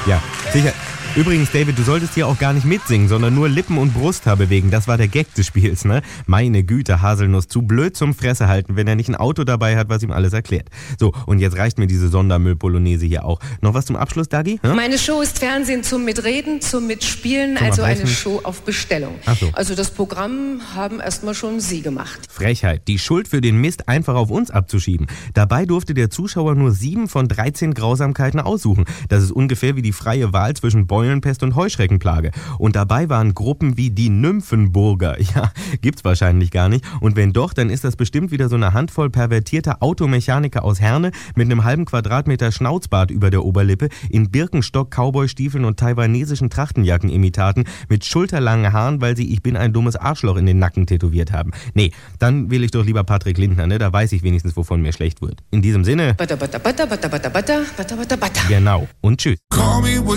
Ja, sicher. Übrigens, David, du solltest hier auch gar nicht mitsingen, sondern nur Lippen und Brusthaar bewegen. Das war der Gag des Spiels, ne? Meine Güte, Haselnuss, zu blöd zum Fresse halten, wenn er nicht ein Auto dabei hat, was ihm alles erklärt. So, und jetzt reicht mir diese Sondermüll-Polonaise hier auch. Noch was zum Abschluss, Dagi? Hm? Meine Show ist Fernsehen zum Mitreden, zum Mitspielen, also eine Show auf Bestellung. Ach so. Also das Programm haben erstmal schon Sie gemacht. Frechheit, die Schuld für den Mist einfach auf uns abzuschieben. Dabei durfte der Zuschauer nur 7 von 13 Grausamkeiten aussuchen. Das ist ungefähr wie die freie Wahl zwischen Beulenpest und Heuschreckenplage. Und dabei waren Gruppen wie die Nymphenburger. Ja, gibt's wahrscheinlich gar nicht. Und wenn doch, dann ist das bestimmt wieder so eine Handvoll pervertierter Automechaniker aus Herne mit einem halben Quadratmeter Schnauzbart über der Oberlippe, in Birkenstock, Cowboystiefeln und taiwanesischen Trachtenjacken-Imitaten mit schulterlangen Haaren, weil sie "Ich bin ein dummes Arschloch" in den Nacken tätowiert haben. Nee, dann will ich doch lieber Patrick Lindner, ne? Da weiß ich wenigstens, wovon mir schlecht wird. In diesem Sinne... Butter, butter, butter, butter, butter, butter, butter, butter, butter. Genau. Und tschüss.